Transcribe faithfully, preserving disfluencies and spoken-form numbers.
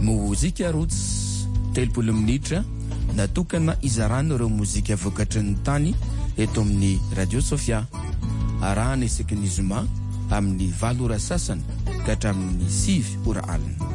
mozika roots telopolo minitra natokana izarana ireo mozika vokatry ny tany eto amin'ny Radio Sofia. Arahana isaky ny zoma amin'ny valo ora sasany ka hatramin'ny sivy ora alina.